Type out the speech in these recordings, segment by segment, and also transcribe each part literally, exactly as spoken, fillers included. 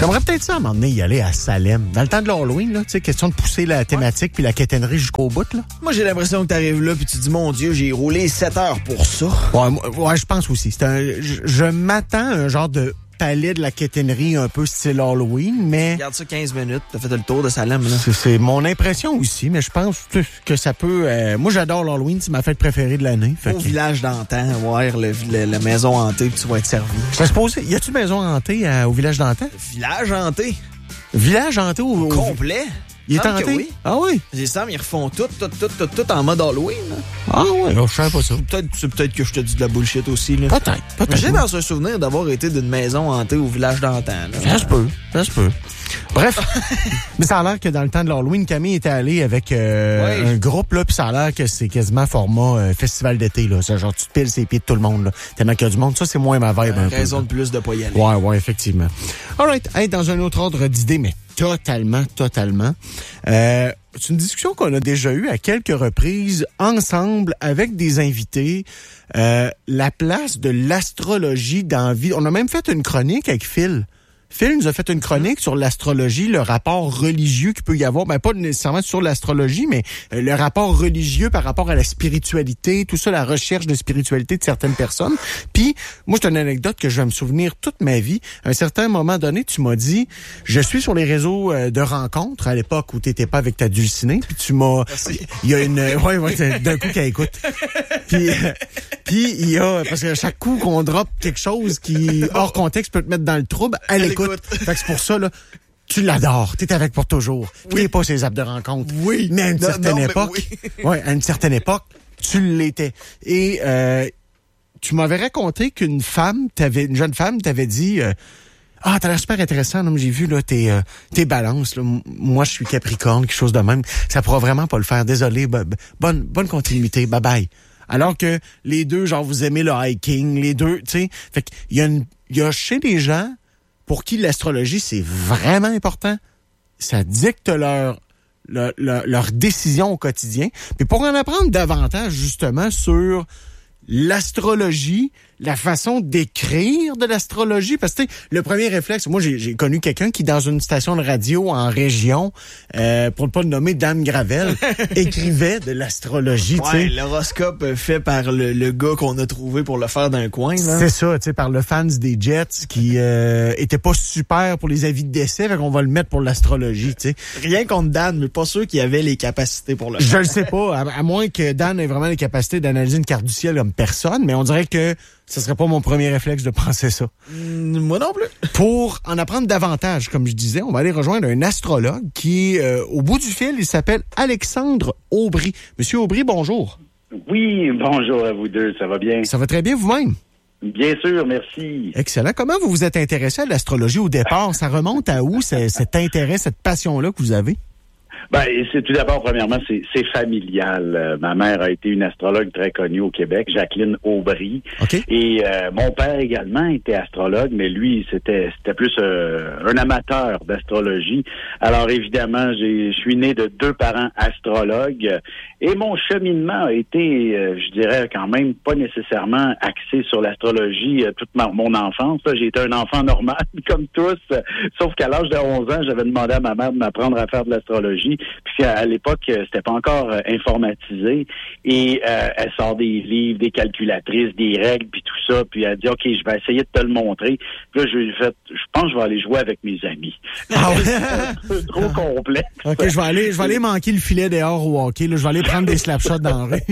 J'aimerais peut-être ça à un moment donné y aller à Salem. Dans le temps de l'Halloween, là, tu sais, question de pousser la thématique puis la quétainerie jusqu'au bout, là. Moi, j'ai l'impression que t'arrives là puis tu te dis, mon Dieu, j'ai roulé sept heures pour ça. Ouais, moi, ouais, je pense aussi. C'est un, je, je m'attends à un genre de palais de la quétainerie un peu style Halloween, mais... Regarde ça quinze minutes, t'as fait le tour de Salem, là. C'est, c'est mon impression aussi, mais je pense que ça peut... Euh, moi, j'adore l'Halloween, c'est ma fête préférée de l'année. Au que... village d'antan, voir le, le, la maison hantée, puis tu vas être servi. Je vais se poser, y a-tu une maison hantée à, au village d'antan? Village hanté? Village hanté au... au... Complet? Il est hanté? Oui. Ah oui? Les Sam, ils refont tout, tout, tout, tout, tout en mode Halloween. Là. Ah oui? Je savais pas ça. Peut-être, c'est peut-être que je te dis de la bullshit aussi. Là. Peut-être. peut-être J'ai dans un souvenir d'avoir été d'une maison hantée au village d'antan. Ça se peut. Ça se peut. Bref, mais ça a l'air que dans le temps de l'Halloween, Camille était allée avec euh, oui. un groupe, là, puis ça a l'air que c'est quasiment format euh, festival d'été, là. C'est genre, tu te piles ses pieds de tout le monde, là. Tellement qu'il y a du monde. Ça, c'est moins ma vibe. Euh, un raison peu, de plus de pas y aller. Ouais, ouais, effectivement. All right. Hey, dans un autre ordre d'idée, mais totalement, totalement. Euh, c'est une discussion qu'on a déjà eue à quelques reprises ensemble avec des invités. Euh, la place de l'astrologie dans la vie. On a même fait une chronique avec Phil. Phil nous a fait une chronique sur l'astrologie, le rapport religieux qu'il peut y avoir, ben pas nécessairement sur l'astrologie, mais euh, le rapport religieux par rapport à la spiritualité, tout ça, la recherche de spiritualité de certaines personnes. Puis, moi, c'est une anecdote que je vais me souvenir toute ma vie. À un certain moment donné, tu m'as dit, je suis sur les réseaux euh, de rencontres à l'époque où t'étais pas avec ta dulcinée, puis tu m'as... Il y a une... Ouais, ouais, d'un coup qu'elle écoute. Puis, euh, puis il y a... Parce que chaque coup qu'on drop quelque chose qui, hors contexte, peut te mettre dans le trouble, elle écoute. Fait que c'est pour ça, là, tu l'adores. T'es avec pour toujours. Oui. T'es pas ses apps de rencontre. Oui. Mais à une non, certaine non, époque, oui. ouais, à une certaine époque, tu l'étais. Et euh, tu m'avais raconté qu'une femme, t'avais, une jeune femme, t'avait dit, euh, ah, t'as l'air super intéressant. Non, j'ai vu là tes euh, tes balances. Là. Moi, je suis Capricorne, quelque chose de même. Ça pourra vraiment pas le faire. Désolé. B- bonne bonne continuité. Bye bye. Alors que les deux, genre, vous aimez le hiking, les deux, tu sais. Fait qu'il y a une, il y a chez les gens pour qui l'astrologie, c'est vraiment important. Ça dicte leur, leur, leur, leur décision au quotidien. Puis pour en apprendre davantage, justement, sur l'astrologie, la façon d'écrire de l'astrologie, parce que le premier réflexe, moi j'ai, j'ai connu quelqu'un qui dans une station de radio en région, euh, pour ne pas le nommer Dame Gravel, écrivait de l'astrologie. Ouais, l'horoscope fait par le, le gars qu'on a trouvé pour le faire d'un coin. Là. C'est ça, tu sais, par le fans des Jets qui euh, était pas super pour les avis de décès, fait qu'on va le mettre pour l'astrologie, tu sais. Rien contre Dan, mais pas sûr qu'il avait les capacités pour le faire. Je le sais pas, à, à moins que Dan ait vraiment les capacités d'analyser une carte du ciel comme personne, mais on dirait que ce serait pas mon premier réflexe de penser ça. Mmh, moi non plus. Pour en apprendre davantage, comme je disais, on va aller rejoindre un astrologue qui, euh, au bout du fil, il s'appelle Alexandre Aubry. Monsieur Aubry, bonjour. Oui, bonjour à vous deux, ça va bien? Ça va très bien vous-même? Bien sûr, merci. Excellent. Comment vous vous êtes intéressé à l'astrologie au départ? Ça remonte à où, c'est, cet intérêt, cette passion-là que vous avez? Ben, c'est tout d'abord, premièrement, c'est, c'est familial. Euh, ma mère a été une astrologue très connue au Québec, Jacqueline Aubry. Okay. Et euh, mon père également était astrologue, mais lui, c'était c'était plus euh, un amateur d'astrologie. Alors évidemment, j'ai, je suis né de deux parents astrologues. Et mon cheminement a été, euh, je dirais, quand même pas nécessairement axé sur l'astrologie euh, toute ma, mon enfance. Là. J'ai été un enfant normal, comme tous, euh, sauf qu'à l'âge de onze ans, j'avais demandé à ma mère de m'apprendre à faire de l'astrologie. Puis à l'époque, c'était pas encore euh, informatisé. Et euh, elle sort des livres, des calculatrices, des règles, puis tout ça. Puis elle dit, OK, je vais essayer de te le montrer. Puis là, je lui ai fait, je pense que je vais aller jouer avec mes amis. Ah ouais? C'est trop complexe. OK, je vais aller, je vais aller manquer le filet dehors au hockey. Là. Je vais aller prendre des slapshots dans la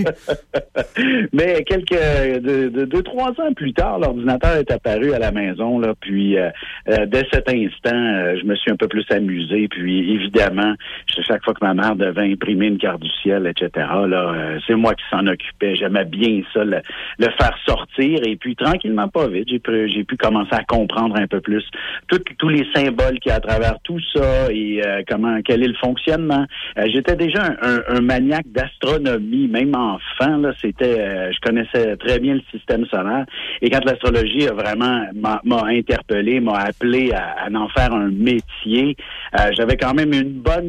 rue. Mais quelques, de, de, deux, trois ans plus tard, l'ordinateur est apparu à la maison. Là, puis euh, euh, dès cet instant, euh, je me suis un peu plus amusé. Puis évidemment, chaque fois que ma mère devait imprimer une carte du ciel, et cetera, là, euh, c'est moi qui s'en occupais. J'aimais bien ça, le, le faire sortir. Et puis, tranquillement, pas vite, j'ai pu, j'ai pu commencer à comprendre un peu plus tout, tous les symboles qu'il y a à travers tout ça et euh, comment, quel est le fonctionnement. Euh, j'étais déjà un, un, un maniaque d'astronomie, même enfant. Là, c'était, euh, je connaissais très bien le système solaire. Et quand l'astrologie a vraiment m'a, m'a interpellé, m'a appelé à, à en faire un métier, euh, j'avais quand même une bonne compréhension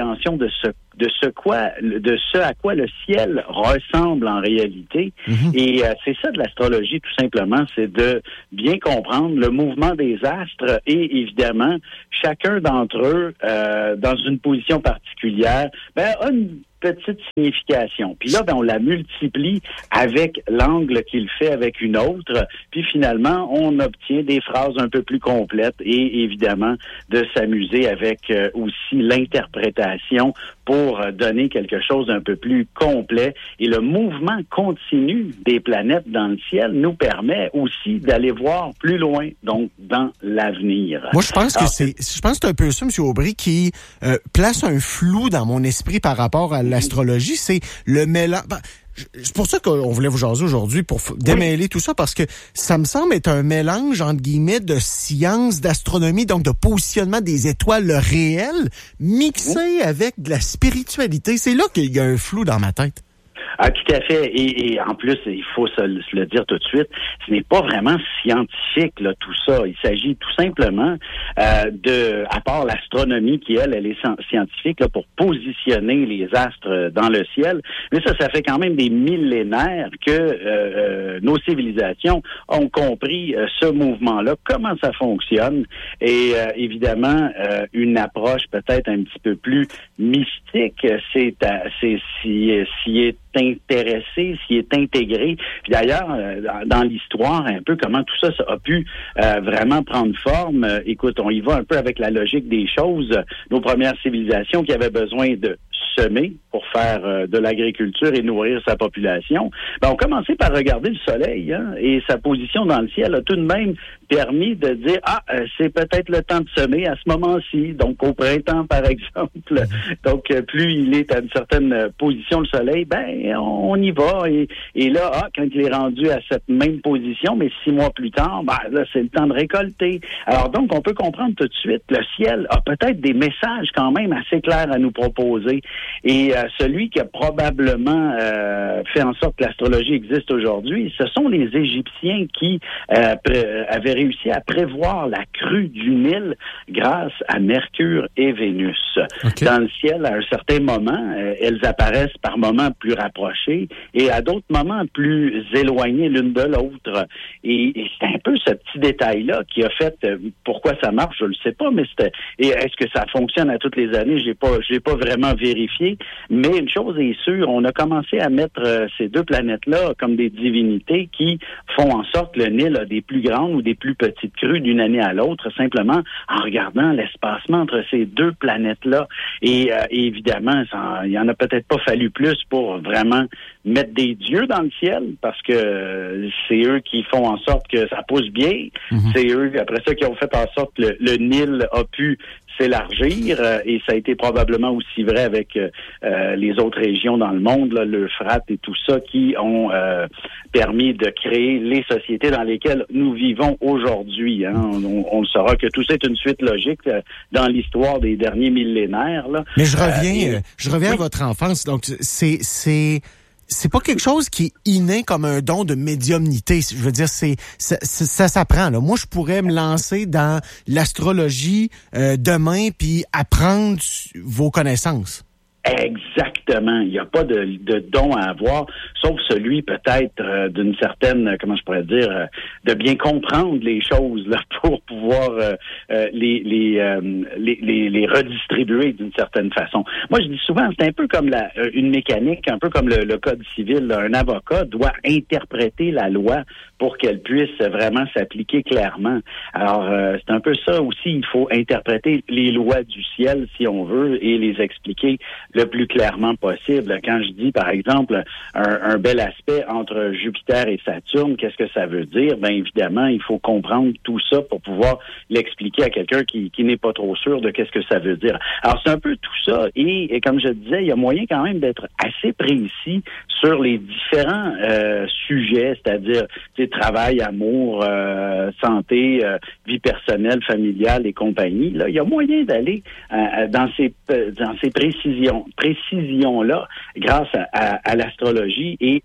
compréhension de ce de ce quoi de ce à quoi le ciel ressemble en réalité. Mm-hmm. Et euh, c'est ça de l'astrologie, tout simplement, c'est de bien comprendre le mouvement des astres et évidemment chacun d'entre eux euh, dans une position particulière ben, a une petite signification. Puis là, ben, on la multiplie avec l'angle qu'il fait avec une autre. Puis finalement, on obtient des phrases un peu plus complètes et évidemment de s'amuser avec euh, aussi l'interprétation pour euh, donner quelque chose d'un peu plus complet. Et le mouvement continu des planètes dans le ciel nous permet aussi d'aller voir plus loin, donc dans l'avenir. Moi, je pense Alors, que c'est, je pense que c'est un peu ça, M. Aubry, qui euh, place un flou dans mon esprit par rapport à l'astrologie, c'est le mélange. C'est pour ça qu'on voulait vous jaser aujourd'hui, pour démêler oui. tout ça, parce que ça me semble être un mélange, entre guillemets, de science, d'astronomie, donc de positionnement des étoiles réelles, mixé oui. avec de la spiritualité. C'est là qu'il y a un flou dans ma tête. Ah, tout à fait. Et, et en plus, il faut se, se le dire tout de suite, ce n'est pas vraiment scientifique, là, tout ça. Il s'agit tout simplement euh, de, à part l'astronomie qui, elle, elle est scientifique là, pour positionner les astres dans le ciel. Mais ça, ça fait quand même des millénaires que euh, euh, nos civilisations ont compris euh, ce mouvement-là, comment ça fonctionne. Et euh, évidemment, euh, une approche peut-être un petit peu plus mystique, c'est, c'est si, si est intéressé, s'y est intégré. Puis d'ailleurs, euh, dans l'histoire, un peu comment tout ça, ça a pu euh, vraiment prendre forme. Euh, écoute, on y va un peu avec la logique des choses. Nos premières civilisations qui avaient besoin de semer pour faire euh, de l'agriculture et nourrir sa population, ben, on commençait par regarder le soleil, hein, et sa position dans le ciel a tout de même permis de dire, ah, euh, c'est peut-être le temps de semer à ce moment-ci, donc au printemps, par exemple. Donc, euh, plus il est à une certaine euh, position, le soleil, ben, on, on y va. Et, et là, ah, quand il est rendu à cette même position, mais six mois plus tard, ben, là, c'est le temps de récolter. Alors, donc, on peut comprendre tout de suite, le ciel a peut-être des messages quand même assez clairs à nous proposer. Et euh, celui qui a probablement euh, fait en sorte que l'astrologie existe aujourd'hui, ce sont les Égyptiens qui euh, pré- avaient réussi à prévoir la crue du Nil grâce à Mercure et Vénus. Okay. Dans le ciel, à un certain moment, euh, elles apparaissent par moments plus rapprochées et à d'autres moments plus éloignées l'une de l'autre. Et, et c'est un peu ce petit détail-là qui a fait euh, pourquoi ça marche, je ne le sais pas, mais c'était, et est-ce que ça fonctionne à toutes les années? Je n'ai pas, je l'ai pas vraiment vérifié. Mais une chose est sûre, on a commencé à mettre euh, ces deux planètes-là comme des divinités qui font en sorte que le Nil a des plus grandes ou des plus petites crues d'une année à l'autre, simplement en regardant l'espacement entre ces deux planètes-là. Et, euh, et évidemment, ça, il y en a peut-être pas fallu plus pour vraiment mettre des dieux dans le ciel, parce que euh, c'est eux qui font en sorte que ça pousse bien. Mm-hmm. C'est eux, après ça, qui ont fait en sorte que le, le Nil a pu s'élargir, euh, et ça a été probablement aussi vrai avec euh, les autres régions dans le monde, là, l'Euphrate et tout ça, qui ont euh, permis de créer les sociétés dans lesquelles nous vivons aujourd'hui. Hein. On, on le saura que tout ça est une suite logique euh, dans l'histoire des derniers millénaires. Là. Mais je reviens, euh, et, je reviens oui. à votre enfance. Donc c'est c'est c'est pas quelque chose qui est inné comme un don de médiumnité. Je veux dire, c'est ça, ça, ça s'apprend. Là. Moi, je pourrais me lancer dans l'astrologie euh, demain puis apprendre vos connaissances. Exactement. Il n'y a pas de, de don à avoir, sauf celui peut-être euh, d'une certaine, comment je pourrais dire, euh, de bien comprendre les choses là pour pouvoir euh, euh, les les, euh, les les les redistribuer d'une certaine façon. Moi, je dis souvent, c'est un peu comme la euh, une mécanique, un peu comme le, le code civil. Là. Un avocat doit interpréter la loi pour qu'elle puisse vraiment s'appliquer clairement. Alors, euh, c'est un peu ça aussi. Il faut interpréter les lois du ciel, si on veut, et les expliquer le plus clairement possible. Quand je dis, par exemple, un, un bel aspect entre Jupiter et Saturne, qu'est-ce que ça veut dire? Bien, évidemment, il faut comprendre tout ça pour pouvoir l'expliquer à quelqu'un qui, qui n'est pas trop sûr de qu'est-ce que ça veut dire. Alors, c'est un peu tout ça. Et, et comme je disais, il y a moyen quand même d'être assez précis sur les différents euh, sujets, c'est-à-dire, tu sais, travail, amour, euh, santé, euh, vie personnelle, familiale et compagnie. Là, il y a moyen d'aller euh, dans ces euh, dans ces précisions précisions-là grâce à, à, à l'astrologie et à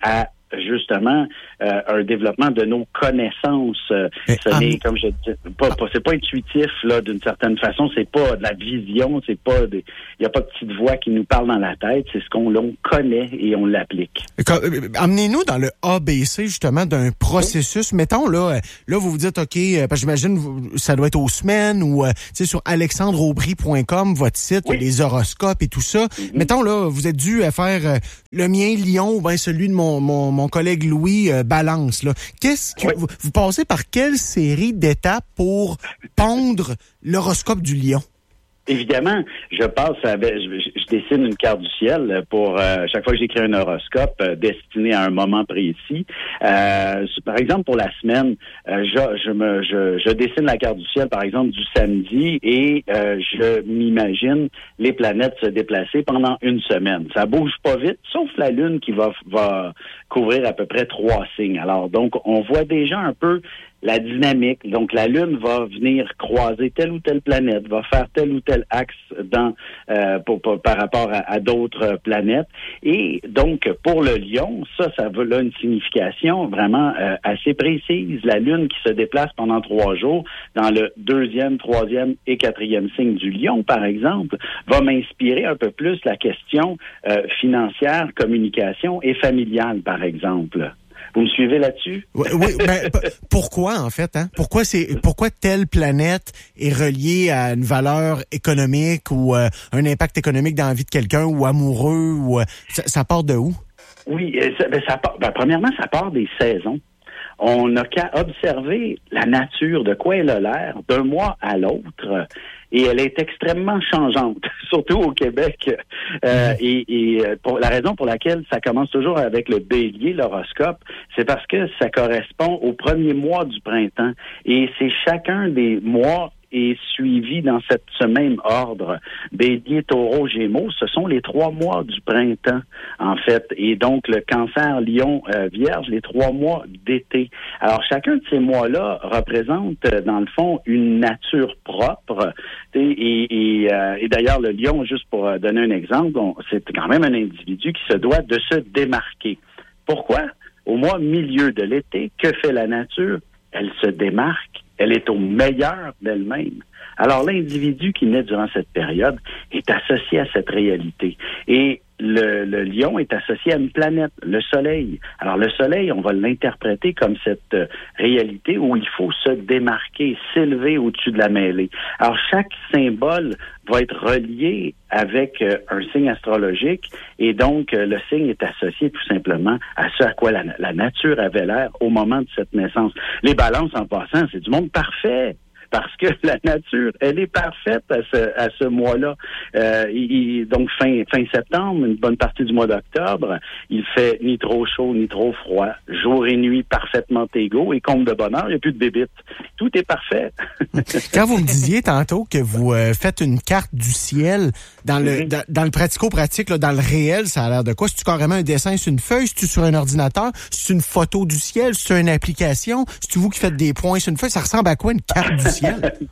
justement euh, un développement de nos connaissances. Euh, ce ah, n'est, comme je dis, pas, pas c'est pas intuitif là d'une certaine façon. C'est pas de la vision. C'est pas il y a pas de petite voix qui nous parle dans la tête. C'est ce qu'on l'on connaît et on l'applique. Amenez-nous dans le A B C justement d'un processus. Oui. Mettons là, là vous vous dites ok, parce que j'imagine ça doit être aux semaines ou tu sais sur alexandre aubry point com votre site, oui. les horoscopes et tout ça. Mm-hmm. Mettons là, vous êtes dû à faire euh, le mien Lion ou bien celui de mon mon, mon collègue Louis euh, Balance là. Qu'est-ce que oui. vous, vous passez par quelle série d'étapes pour pondre l'horoscope du Lion? Évidemment, je passe avec, je, je dessine une carte du ciel pour euh, chaque fois que j'écris un horoscope euh, destiné à un moment précis. Euh, par exemple, pour la semaine, euh, je, je me, je, je dessine la carte du ciel, par exemple, du samedi et euh, je m'imagine les planètes se déplacer pendant une semaine. Ça bouge pas vite, sauf la Lune qui va, va couvrir à peu près trois signes. Alors, donc, on voit déjà un peu la dynamique. Donc, la Lune va venir croiser telle ou telle planète, va faire tel ou tel axe dans euh, pour, pour, par rapport à, à d'autres planètes. Et donc, pour le Lion, ça, ça veut là une signification vraiment euh, assez précise. La Lune qui se déplace pendant trois jours dans le deuxième, troisième et quatrième signe du Lion, par exemple, va m'inspirer un peu plus la question euh, financière, communication et familiale, par exemple. Vous me suivez là-dessus? Oui, oui ben, p- pourquoi, en fait? Hein? Pourquoi c'est pourquoi telle planète est reliée à une valeur économique ou euh, un impact économique dans la vie de quelqu'un ou amoureux? ou euh, ça, ça part de où? Oui, ça, ben, ça part, ben, premièrement, ça part des saisons. On n'a qu'à observer la nature, de quoi elle a l'air, d'un mois à l'autre. Et elle est extrêmement changeante, surtout au Québec. Euh, et et pour la raison pour laquelle ça commence toujours avec le bélier, l'horoscope, c'est parce que ça correspond au premier mois du printemps. Et c'est chacun des mois est suivi dans cette, ce même ordre. Bélier, Taureau, Gémeaux, ce sont les trois mois du printemps, en fait. Et donc, le Cancer, Lion, euh, Vierge, les trois mois d'été. Alors, chacun de ces mois-là représente, dans le fond, une nature propre. Et, et, et, euh, et d'ailleurs, le Lion, juste pour donner un exemple, on, c'est quand même un individu qui se doit de se démarquer. Pourquoi? Au mois milieu de l'été, que fait la nature? Elle se démarque. Elle est au meilleur d'elle-même. Alors, l'individu qui naît durant cette période est associé à cette réalité. Et le, le lion est associé à une planète, le soleil. Alors, le soleil, on va l'interpréter comme cette euh, réalité où il faut se démarquer, s'élever au-dessus de la mêlée. Alors, chaque symbole va être relié avec euh, un signe astrologique et donc euh, le signe est associé tout simplement à ce à quoi la, la nature avait l'air au moment de cette naissance. Les balances, en passant, c'est du monde parfait. Parce que la nature, elle est parfaite à ce, à ce mois-là. Euh, il, donc, fin, fin septembre, une bonne partie du mois d'octobre, il fait ni trop chaud, ni trop froid. Jour et nuit parfaitement égaux. Et comble de bonheur, il n'y a plus de bébites. Tout est parfait. Quand vous me disiez tantôt que vous euh, faites une carte du ciel, dans le mm-hmm. dans, dans le pratico-pratique, là, dans le réel, ça a l'air de quoi? C'est-tu carrément un dessin sur une feuille? C'est-tu sur un ordinateur? C'est une photo du ciel? C'est une application? C'est-tu vous qui faites des points sur une feuille? Ça ressemble à quoi une carte du ciel?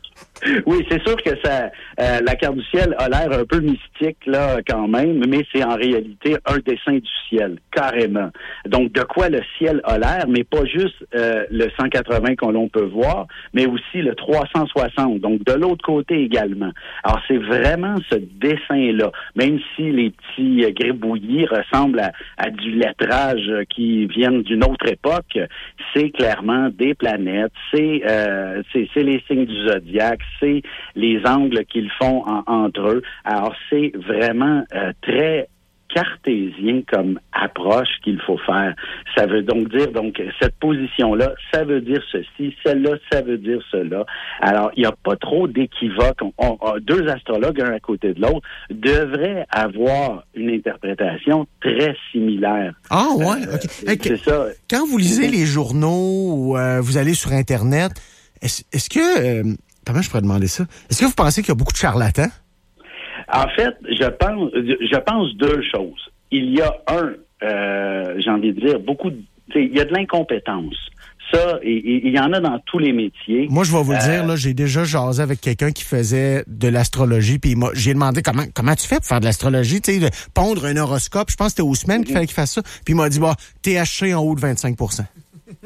Oui, c'est sûr que ça, euh, la carte du ciel a l'air un peu mystique là quand même, mais c'est en réalité un dessin du ciel, carrément. Donc de quoi le ciel a l'air, mais pas juste euh, le cent quatre-vingts qu'on l'on peut voir, mais aussi le trois cent soixante, donc de l'autre côté également. Alors c'est vraiment ce dessin-là, même si les petits euh, gribouillis ressemblent à, à du lettrage euh, qui viennent d'une autre époque, c'est clairement des planètes, c'est euh, c'est, c'est les signes du zodiaque, c'est les angles qu'ils font en, entre eux. Alors, c'est vraiment euh, très cartésien comme approche qu'il faut faire. Ça veut donc dire, donc, cette position-là, ça veut dire ceci, celle-là, ça veut dire cela. Alors, il n'y a pas trop d'équivoques. On, on, on, deux astrologues, un à côté de l'autre, devraient avoir une interprétation très similaire. Ah, ouais, OK. Euh, hey, c'est ça. Quand vous lisez les journaux ou euh, vous allez sur Internet, est-ce, est-ce que... Euh, comment je pourrais demander ça? Est-ce que vous pensez qu'il y a beaucoup de charlatans? En fait, je pense, je pense deux choses. Il y a un, euh, j'ai envie de dire, beaucoup de, il y a de l'incompétence. Ça, il y en a dans tous les métiers. Moi, je vais vous le euh, dire, là, j'ai déjà jasé avec quelqu'un qui faisait de l'astrologie, puis j'ai demandé comment comment tu fais pour faire de l'astrologie, tu sais, de pondre un horoscope. Je pense que c'était aux semaines qu'il fallait qu'il fasse ça. Puis il m'a dit, bah, T H C en haut de vingt-cinq pour cent.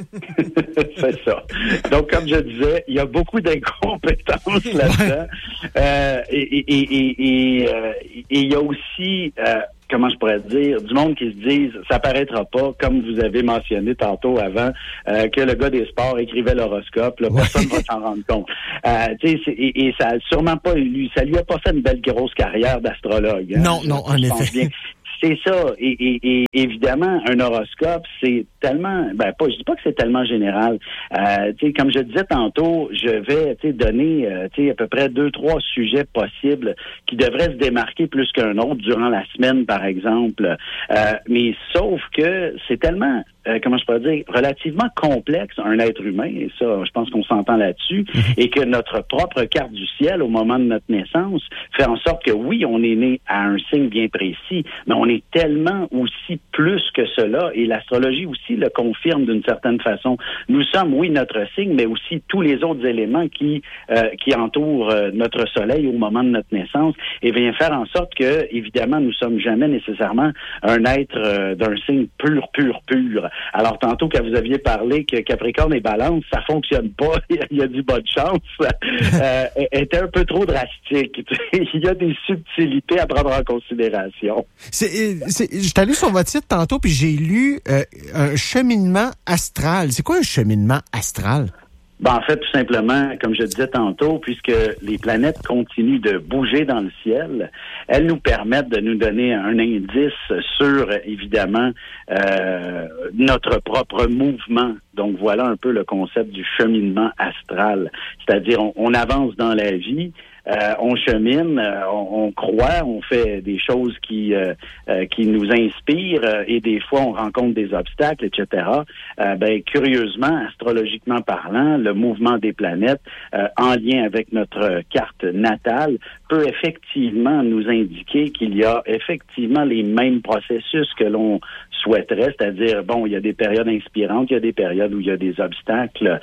C'est ça. Donc, comme je disais, il y a beaucoup d'incompétences là-dedans. Euh, et, et, et, et, euh, et il y a aussi, euh, comment je pourrais dire, du monde qui se disent, ça paraîtra pas, comme vous avez mentionné tantôt avant, euh, que le gars des sports écrivait l'horoscope, là, personne ne va s'en rendre compte. Euh, tu sais, et, et ça a sûrement pas lui, ça lui a pas fait une belle grosse carrière d'astrologue. Hein, non, non, en effet. Bien. C'est ça. Et, et, et évidemment, un horoscope, c'est tellement, ben pas, je dis pas que c'est tellement général. Euh, tu sais, comme je disais tantôt, je vais, tu sais, donner, euh, tu sais, à peu près deux, trois sujets possibles qui devraient se démarquer plus qu'un autre durant la semaine, par exemple. Euh, mais sauf que c'est tellement, euh, comment je peux dire, relativement complexe un être humain. Et ça, je pense qu'on s'entend là-dessus. Et que notre propre carte du ciel, au moment de notre naissance, fait en sorte que oui, on est né à un signe bien précis, mais on est tellement aussi plus que cela, et l'astrologie aussi le confirme d'une certaine façon. Nous sommes, oui, notre signe, mais aussi tous les autres éléments qui euh, qui entourent euh, notre soleil au moment de notre naissance, et vient faire en sorte que, évidemment, nous sommes jamais nécessairement un être euh, d'un signe pur, pur, pur. Alors, tantôt, quand vous aviez parlé que Capricorne et Balance, ça fonctionne pas, il y a du bonne chance, euh, était un peu trop drastique. Il y a des subtilités à prendre en considération. C'est C'est, j'étais allé sur votre site tantôt, puis j'ai lu euh, un cheminement astral. C'est quoi un cheminement astral? Ben, en fait, tout simplement, comme je disais tantôt, puisque les planètes continuent de bouger dans le ciel, elles nous permettent de nous donner un indice sur, évidemment, euh, notre propre mouvement. Donc, voilà un peu le concept du cheminement astral. C'est-à-dire, on, on avance dans la vie, Euh, on chemine, euh, on, on croit, on fait des choses qui euh, euh, qui nous inspirent euh, et des fois on rencontre des obstacles, et cetera. Euh, ben curieusement, astrologiquement parlant, le mouvement des planètes euh, en lien avec notre carte natale peut effectivement nous indiquer qu'il y a effectivement les mêmes processus que l'on souhaiterait, c'est-à-dire bon, il y a des périodes inspirantes, il y a des périodes où il y a des obstacles.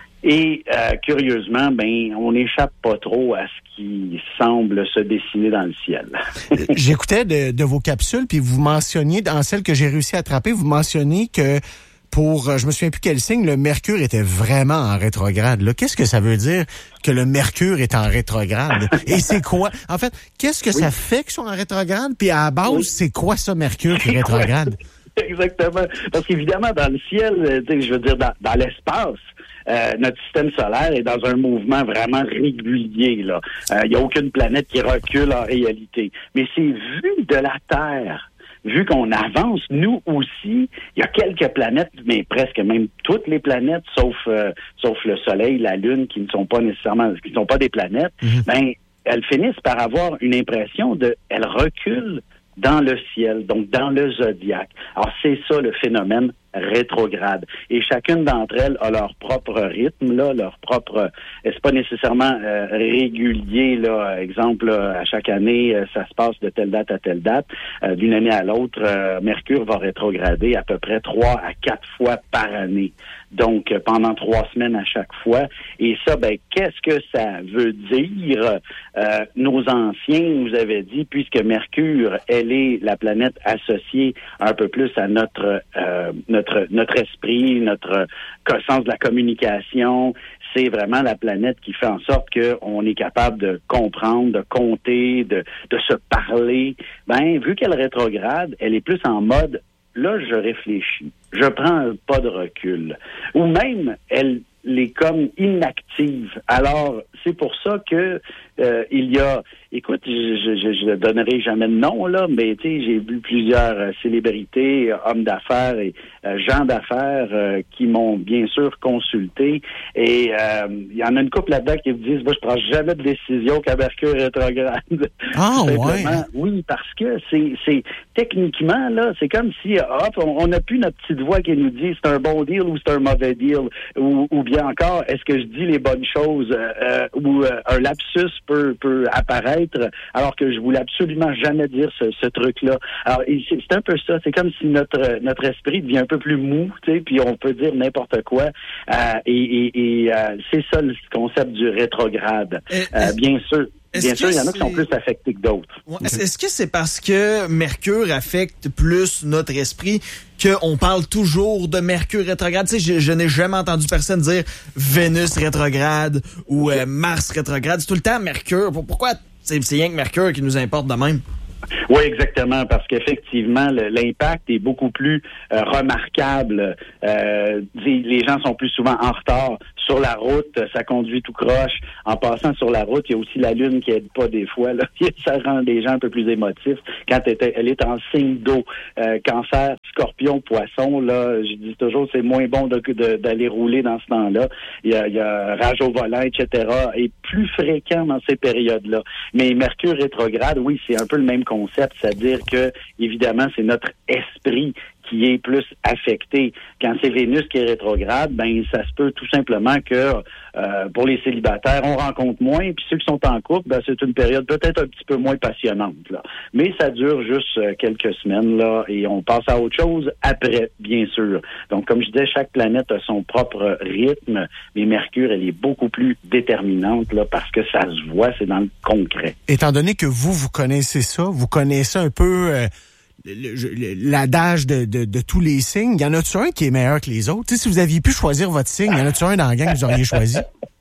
Et euh, curieusement, ben, on n'échappe pas trop à ce qui semble se dessiner dans le ciel. J'écoutais de, de vos capsules, puis vous mentionniez, dans celle que j'ai réussi à attraper, vous mentionniez que pour, je me souviens plus quel signe, le Mercure était vraiment en rétrograde. Là, qu'est-ce que ça veut dire que le Mercure est en rétrograde? Et c'est quoi? En fait, qu'est-ce que oui. ça fait qu'ils sont en rétrograde? Puis à la base, oui. c'est quoi ça, Mercure qui est rétrograde? Exactement. Parce qu'évidemment, dans le ciel, je veux dire, dans, dans l'espace, Euh, notre système solaire est dans un mouvement vraiment régulier. Là, il euh, n'y a aucune planète qui recule en réalité. Mais c'est vu de la Terre, vu qu'on avance, nous aussi, il y a quelques planètes, mais presque même toutes les planètes, sauf euh, sauf le Soleil, la Lune, qui ne sont pas nécessairement, qui ne sont pas des planètes. Mm-hmm. Ben, elles finissent par avoir une impression de, elles reculent dans le ciel, donc dans le zodiaque. Alors, c'est ça le phénomène rétrograde. Et chacune d'entre elles a leur propre rythme, là, leur propre... C'est pas nécessairement euh, régulier, là. Exemple, là, à chaque année, euh, ça se passe de telle date à telle date. Euh, d'une année à l'autre, euh, Mercure va rétrograder à peu près trois à quatre fois par année. Donc, euh, pendant trois semaines à chaque fois. Et ça, ben, qu'est-ce que ça veut dire? Euh, nos anciens nous avaient dit, puisque Mercure, elle est la planète associée un peu plus à notre euh, notre notre esprit, notre sens de la communication, c'est vraiment la planète qui fait en sorte qu'on est capable de comprendre, de compter, de, de se parler. Ben, vu qu'elle rétrograde, elle est plus en mode, là, je réfléchis, je prends pas de recul. Ou même, elle est comme inactive. Alors, c'est pour ça que euh, il y a, écoute, je je, je donnerai jamais de nom, là, mais tu sais, j'ai vu plusieurs euh, célébrités, euh, hommes d'affaires et euh, gens d'affaires euh, qui m'ont bien sûr consulté. Et euh, il y en a une couple là-dedans qui me disent, moi, je prends jamais de décision qu'à Mercure rétrograde. Ah, ouais. Oui, parce que c'est, c'est techniquement, là, c'est comme si, hop, on n'a plus notre petite voix qui nous dit c'est un bon deal ou c'est un mauvais deal, ou, ou bien encore, est-ce que je dis les bonnes choses, euh, ou euh, un lapsus peut, peut apparaître être, alors que je voulais absolument jamais dire ce, ce truc-là. Alors, c'est, c'est un peu ça. C'est comme si notre notre esprit devient un peu plus mou, tu sais, puis on peut dire n'importe quoi. Euh, et et, et euh, c'est ça le concept du rétrograde. Euh, bien sûr. Est-ce Bien sûr, il y en a c'est... qui sont plus affectés que d'autres. Ouais. Est-ce, est-ce que c'est parce que Mercure affecte plus notre esprit qu'on parle toujours de Mercure rétrograde? Tu sais, je, je n'ai jamais entendu personne dire Vénus rétrograde ou euh, Mars rétrograde. C'est tout le temps Mercure. Pourquoi c'est, c'est rien que Mercure qui nous importe de même? Oui, exactement, parce qu'effectivement, le, l'impact est beaucoup plus euh, remarquable. Euh, les gens sont plus souvent en retard. Sur la route, ça conduit tout croche. En passant sur la route, il y a aussi la Lune qui aide pas des fois. Là. Ça rend les gens un peu plus émotifs. Quand elle est en signe d'eau, euh, cancer, scorpion, poisson, là, je dis toujours, c'est moins bon de, de, d'aller rouler dans ce temps-là. Il y a, il y a rage au volant, et cetera, est plus fréquent dans ces périodes-là. Mais Mercure rétrograde, oui, c'est un peu le même concept, c'est-à-dire que, évidemment, c'est notre esprit qui est plus affecté. Quand c'est Vénus qui est rétrograde, ben ça se peut tout simplement que euh, pour les célibataires, on rencontre moins, puis ceux qui sont en couple, ben c'est une période peut-être un petit peu moins passionnante, là. Mais ça dure juste euh, quelques semaines, là, et on passe à autre chose après, bien sûr. Donc, comme je disais, chaque planète a son propre rythme, mais Mercure, elle est beaucoup plus déterminante, là, parce que ça se voit, c'est dans le concret. Étant donné que vous, vous connaissez ça, vous connaissez un peu... Euh Le, le, l'adage de, de, de tous les signes, y en a-tu un qui est meilleur que les autres? Tu sais, si vous aviez pu choisir votre signe, y en a-tu un dans la gang que vous auriez choisi?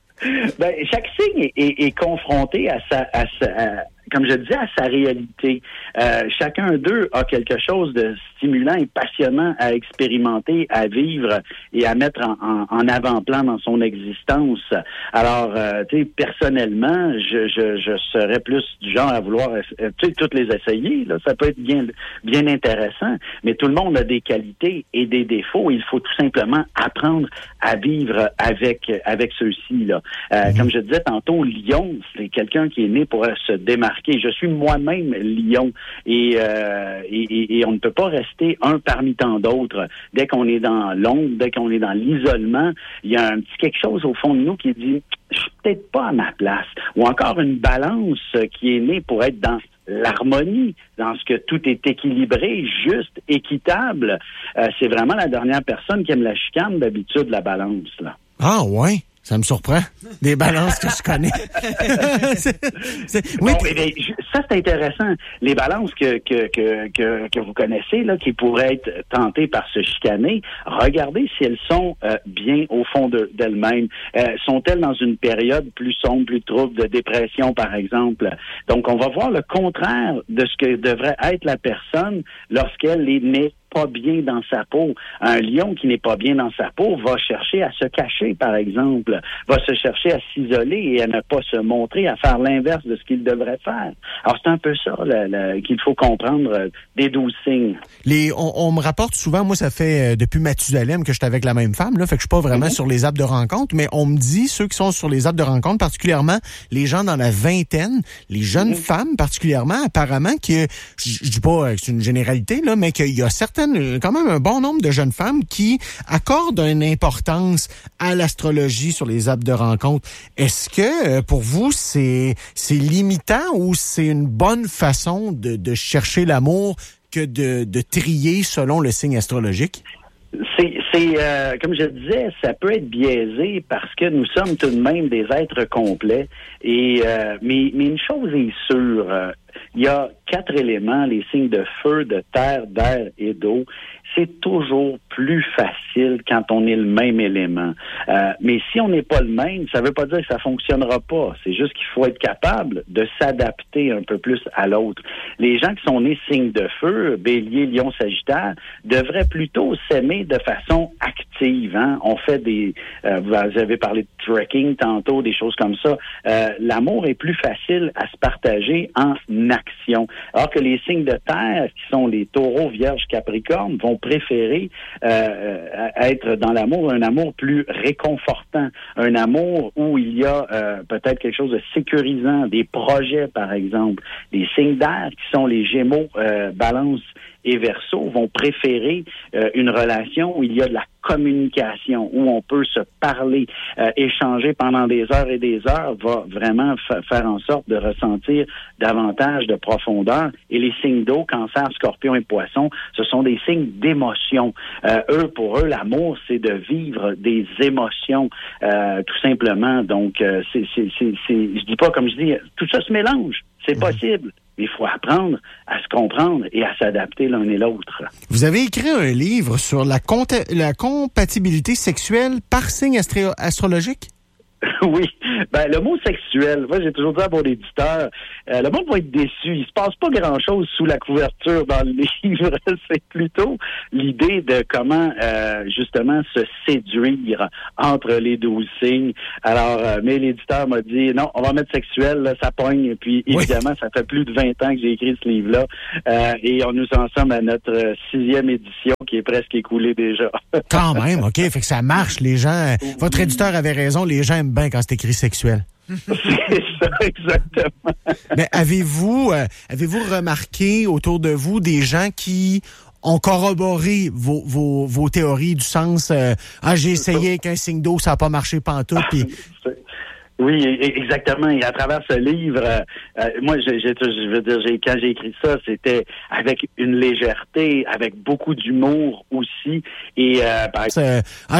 Ben, chaque signe est, est, est confronté à sa, à sa à, comme je disais, à sa réalité. Euh, chacun d'eux a quelque chose de stimulant et passionnant à expérimenter, à vivre et à mettre en, en, en avant-plan dans son existence. Alors, euh, tu sais, personnellement, je, je, je serais plus du genre à vouloir, euh, tu sais, toutes les essayer. Là, ça peut être bien, bien intéressant, mais tout le monde a des qualités et des défauts. Il faut tout simplement apprendre à vivre avec avec ceux-ci. Là, euh, mm-hmm. Comme je disais tantôt, Lion, c'est quelqu'un qui est né pour se démarquer. Je suis moi-même Lion et, euh, et, et, et on ne peut pas rester un parmi tant d'autres. Dès qu'on est dans l'ombre, dès qu'on est dans l'isolement, il y a un petit quelque chose au fond de nous qui dit « je suis peut-être pas à ma place » ou encore une balance qui est née pour être dans l'harmonie, dans ce que tout est équilibré, juste, équitable. Euh, c'est vraiment la dernière personne qui aime la chicane, d'habitude, la balance. Là. Ah ouais? Ça me surprend. Des balances que je connais. c'est, c'est, oui, bon, que... mais, ça, c'est intéressant. Les balances que, que, que, que, que vous connaissez, là, qui pourraient être tentées par se chicaner, regardez si elles sont euh, bien au fond de, d'elles-mêmes. Euh, sont-elles dans une période plus sombre, plus trouble, de dépression, par exemple? Donc, on va voir le contraire de ce que devrait être la personne lorsqu'elle est née pas bien dans sa peau. Un lion qui n'est pas bien dans sa peau va chercher à se cacher, par exemple, va se chercher à s'isoler et à ne pas se montrer, à faire l'inverse de ce qu'il devrait faire. Alors, c'est un peu ça là, là, qu'il faut comprendre euh, des douze signes. Les, on, on me rapporte souvent, moi, ça fait euh, depuis Mathusalem que je suis avec la même femme, là, fait que je suis pas vraiment mm-hmm. sur les apps de rencontre, mais on me dit, ceux qui sont sur les apps de rencontre, particulièrement les gens dans la vingtaine, les jeunes mm-hmm. femmes particulièrement, apparemment, que je, je dis pas que c'est une généralité, là, mais qu'il y a certaines quand même un bon nombre de jeunes femmes qui accordent une importance à l'astrologie sur les apps de rencontre. Est-ce que, pour vous, c'est, c'est limitant ou c'est une bonne façon de, de chercher l'amour que de, de trier selon le signe astrologique? C'est, c'est euh, comme je disais, ça peut être biaisé parce que nous sommes tout de même des êtres complets. Et euh, mais, mais une chose est sûre, euh, il y a quatre éléments, les signes de feu, de terre, d'air et d'eau. C'est toujours plus facile quand on est le même élément. Euh, mais si on n'est pas le même, ça ne veut pas dire que ça fonctionnera pas. C'est juste qu'il faut être capable de s'adapter un peu plus à l'autre. Les gens qui sont nés signes de feu, Bélier, Lion, Sagittaire, devraient plutôt s'aimer de façon active. Hein? On fait des... Euh, vous avez parlé de trekking tantôt, des choses comme ça. Euh, l'amour est plus facile à se partager en action. Alors que les signes de terre, qui sont les taureaux, vierges, capricornes, vont préférer euh, être dans l'amour, un amour plus réconfortant, un amour où il y a euh, peut-être quelque chose de sécurisant, des projets par exemple. Les signes d'air qui sont les Gémeaux, euh, Balance et Verseau vont préférer euh, une relation où il y a de la communication, où on peut se parler, euh, échanger pendant des heures et des heures, va vraiment fa- faire en sorte de ressentir davantage de profondeur. Et les signes d'eau, Cancer, Scorpion et Poisson, ce sont des signes d'émotion. Euh, eux, pour eux, l'amour, c'est de vivre des émotions, euh, tout simplement. Donc, euh, c'est, c'est, c'est, c'est, je dis pas, comme je dis, tout ça se mélange. C'est possible. Il faut apprendre à se comprendre et à s'adapter l'un et l'autre. Vous avez écrit un livre sur la, compta- la compatibilité sexuelle par signe astro- astrologique? Oui, ben le mot sexuel, moi j'ai toujours dit à mon éditeur, euh, le monde va être déçu. Il se passe pas grand-chose sous la couverture dans le livre. C'est plutôt l'idée de comment euh, justement se séduire entre les douze signes. Alors, euh, mais l'éditeur m'a dit non, on va mettre sexuel, là, ça pogne. Et puis évidemment, oui. Ça fait plus de vingt ans que j'ai écrit ce livre-là, euh, et on nous en sommes à notre euh, sixième édition qui est presque écoulée déjà. Quand même, ok, fait que ça marche. Les gens, votre éditeur avait raison, les gens aiment bien quand c'est écrit sexuel. C'est ça, exactement. Mais avez-vous, euh, avez-vous remarqué autour de vous des gens qui ont corroboré vos, vos, vos théories du sens euh, ah j'ai essayé avec un signe d'eau, ça n'a pas marché pantoute, puis oui, exactement. Et à travers ce livre, euh, moi, j'ai, j'ai, je veux dire, j'ai, quand j'ai écrit ça, c'était avec une légèreté, avec beaucoup d'humour aussi. Et euh, par exemple,